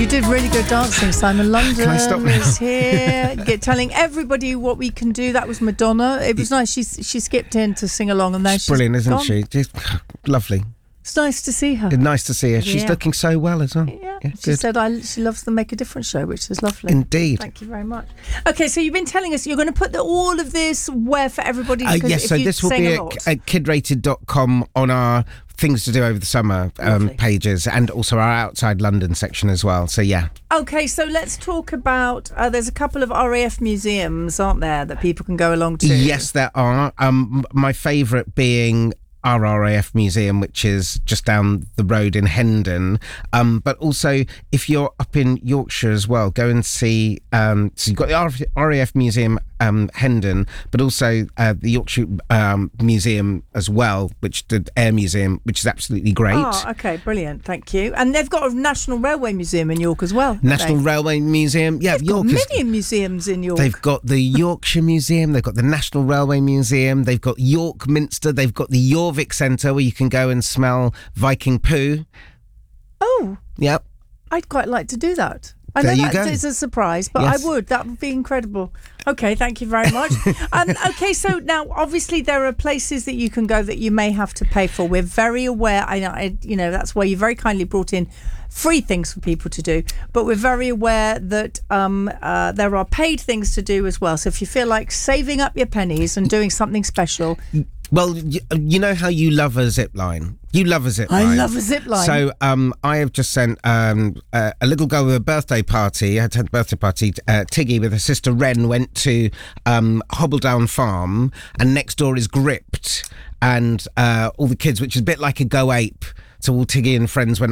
You did really good dancing. Simon London Can I stop now? is here, telling everybody what we can do. That was Madonna. It was nice. She skipped in to sing along, and then she's brilliant, isn't gone. she? Just lovely. It's nice to see her. Nice to see her. She's Yeah. looking so well as well. Yeah, she good. said she loves the Make a Difference show, which is lovely. Indeed. Thank you very much. Okay, so you've been telling us you're going to put all of this where for everybody. Yes, so this will be at kidrated.com on our things to do over the summer pages, and also our outside London section as well. So yeah. Okay, so let's talk about. There's a couple of RAF museums, aren't there, that people can go along to? Yes, there are. My favourite being our RAF museum, which is just down the road in Hendon. But also, if you're up in Yorkshire as well, go and see. So you've got the RAF museum, Hendon, but also the Yorkshire museum as well, which the Air Museum, which is absolutely great. Oh, okay, brilliant, thank you. And they've got a National Railway Museum in York as well. National Railway Museum, yeah. They've got many museums in York. They've got the Yorkshire Museum, they've got the National Railway Museum, they've got York Minster, they've got the Jorvik Centre where you can go and smell Viking poo. Oh, yep. I'd quite like to do that. I There know you go. that is a surprise, but Yes. I would. That would be incredible. Okay, thank you very much. Okay, so now obviously there are places that you can go that you may have to pay for. We're very aware. That's why you very kindly brought in free things for people to do, but we're very aware that there are paid things to do as well. So if you feel like saving up your pennies and doing something special. Well, you know how you love a zip line. You love a zip line. I love a zip line. So I have just sent a little girl with a birthday party. I had a birthday party. Tiggy with her sister Wren went to Hobbledown Farm, and next door is Gripped, and all the kids, which is a bit like a Go Ape. So all Tiggy and friends went